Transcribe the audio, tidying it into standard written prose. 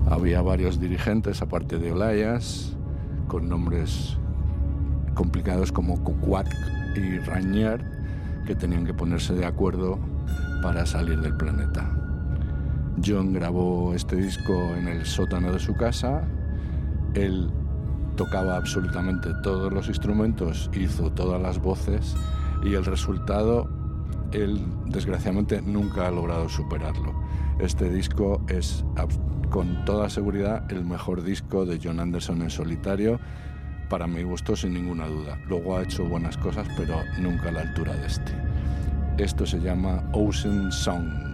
Había varios dirigentes, aparte de Olaias, con nombres complicados como Kukwak y Rainier, que tenían que ponerse de acuerdo para salir del planeta. John grabó este disco en el sótano de su casa. Él tocaba absolutamente todos los instrumentos, hizo todas las voces, y el resultado, él desgraciadamente nunca ha logrado superarlo. Este disco es con toda seguridad el mejor disco de Jon Anderson en solitario, para mi gusto, sin ninguna duda. Luego ha hecho buenas cosas, pero nunca a la altura de este. Esto se llama Ocean Song.